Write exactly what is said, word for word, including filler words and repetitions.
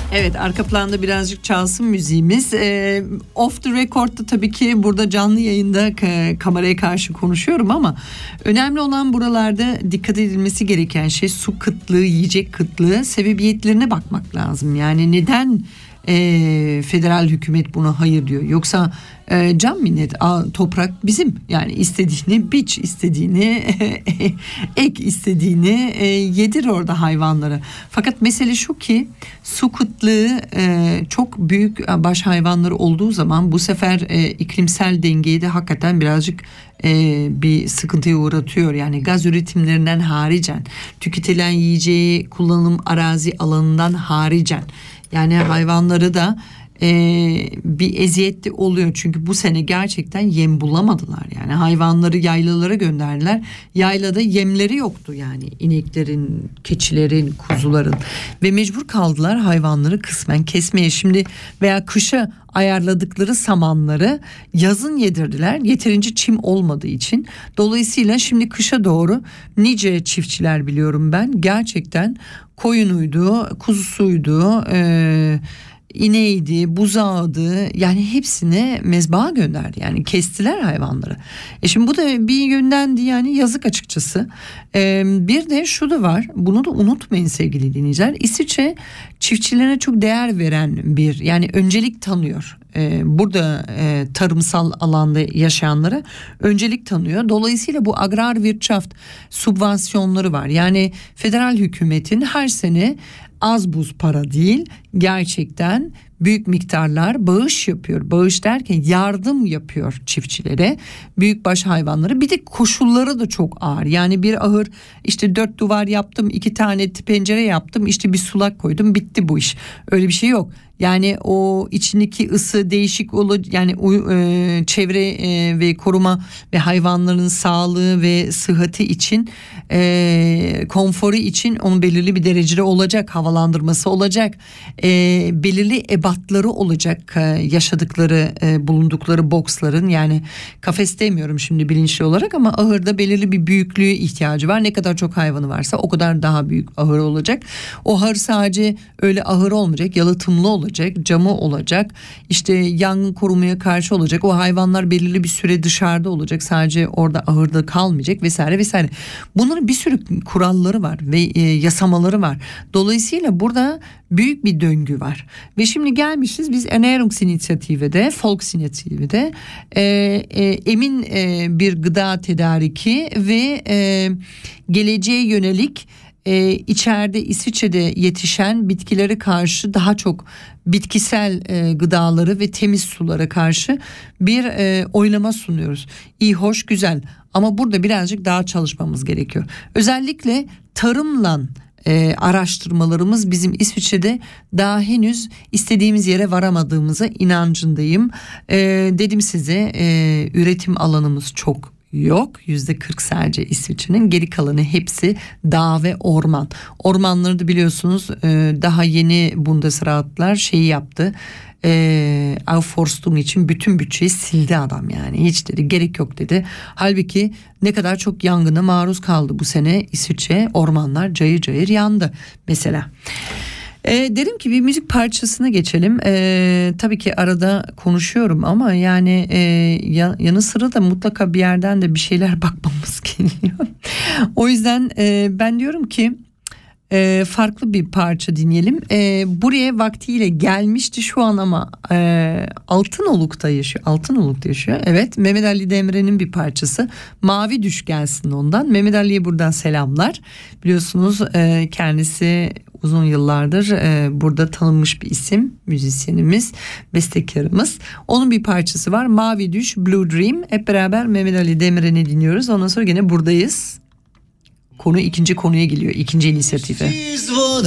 Evet, arka planda birazcık çalsın müziğimiz. E, off the record'da tabii ki burada canlı yayında k- kameraya karşı konuşuyorum ama önemli olan buralarda dikkat edilmesi gereken şey su kıtlığı, yiyecek kıtlığı, sebebiyetlerine bakmak lazım. Yani neden e, federal hükümet buna hayır diyor? Yoksa e, can minnet, a, toprak bizim, yani istediğini biç, istediğini ek, istediğini e, yedir orada hayvanlara. Fakat mesele şu ki su kıtlığı e, çok büyük baş hayvanları olduğu zaman bu sefer e, iklimsel dengeyi de hakikaten birazcık e, bir sıkıntıya uğratıyor. Yani gaz üretimlerinden haricen, tüketilen yiyeceği kullanım arazi alanından haricen, yani hayvanları da Ee, bir eziyetli oluyor çünkü bu sene gerçekten yem bulamadılar. Yani hayvanları yaylalara gönderdiler, yaylada yemleri yoktu, yani ineklerin, keçilerin, kuzuların, ve mecbur kaldılar hayvanları kısmen kesmeye. Şimdi veya kışa ayarladıkları samanları yazın yedirdiler, yeterince çim olmadığı için. Dolayısıyla şimdi kışa doğru nice çiftçiler biliyorum ben, gerçekten koyunuydu, kuzusuydu, eee ineğiydi, buzağıydı, yani hepsini mezbaha gönderdi, yani kestiler hayvanları. E şimdi bu da bir yöndendi, yani yazık açıkçası. Ee, bir de şu da var, bunu da unutmayın sevgili dinleyiciler, İsviçre çiftçilerine çok değer veren bir, yani öncelik tanıyor. Ee, burada e, tarımsal alanda yaşayanlara öncelik tanıyor. Dolayısıyla bu Agrarwirtschaft subvansiyonları var. Yani federal hükümetin her sene az buz para değil, gerçekten büyük miktarlar bağış yapıyor. Bağış derken yardım yapıyor çiftçilere, büyükbaş hayvanları. Bir de koşulları da çok ağır. Yani bir ahır, işte dört duvar yaptım, iki tane pencere yaptım, işte bir sulak koydum, bitti bu iş. Öyle bir şey yok. Yani o içindeki ısı değişik olur, yani e, çevre e, ve koruma ve hayvanların sağlığı ve sıhhati için, e, konforu için onun belirli bir derecede olacak, havalandırması olacak, e, belirli ebatları olacak, e, yaşadıkları e, bulundukları boksların, yani kafes demiyorum şimdi bilinçli olarak ama ahırda belirli bir büyüklüğü ihtiyacı var. Ne kadar çok hayvanı varsa o kadar daha büyük ahır olacak. O ahır sadece öyle ahır olmayacak, yalıtımlı olacak, camı olacak, işte yangın korumaya karşı olacak, o hayvanlar belirli bir süre dışarıda olacak, sadece orada ahırda kalmayacak vesaire vesaire. Bunların bir sürü kuralları var ve e, yasamaları var. Dolayısıyla burada büyük bir döngü var ve şimdi gelmişiz biz Ernährungsinitiative'de, Volksinitiative'de e, e, emin e, bir gıda tedariki ve e, geleceğe yönelik Ee, içeride İsviçre'de yetişen bitkilere karşı daha çok bitkisel e, gıdaları ve temiz sulara karşı bir e, oylama sunuyoruz. İyi, hoş, güzel ama burada birazcık daha çalışmamız gerekiyor. Özellikle tarımla e, araştırmalarımız bizim İsviçre'de daha henüz istediğimiz yere varamadığımıza inancındayım. E, dedim size, e, üretim alanımız çok yok. yüzde kırk sadece İsviçre'nin, geri kalanı hepsi dağ ve orman. Ormanları da biliyorsunuz daha yeni Bundesratlar şeyi yaptı. E, Aufforstung için bütün bütçeyi sildi adam, yani hiç dedi gerek yok dedi. Halbuki ne kadar çok yangına maruz kaldı bu sene İsviçre, ormanlar cayır cayır yandı mesela. E, derim ki bir müzik parçasına geçelim. E, tabii ki arada konuşuyorum ama yani e, ya, yanı sıra da mutlaka bir yerden de bir şeyler bakmamız geliyor. O yüzden e, ben diyorum ki e, farklı bir parça dinleyelim. E, buraya vaktiyle gelmişti şu an ama e, Altınoluk'ta yaşıyor. Altınoluk'ta yaşıyor. Evet, Mehmet Ali Demirel'in bir parçası. Mavi Düş gelsin ondan. Mehmet Ali'ye buradan selamlar. Biliyorsunuz e, kendisi uzun yıllardır e, burada tanınmış bir isim, müzisyenimiz, bestekarımız. Onun bir parçası var, Mavi Düş, Blue Dream. Hep beraber Mehmet Ali Demirel'i dinliyoruz. Ondan sonra gene buradayız. Konu ikinci konuya geliyor, ikinci inisiyatife.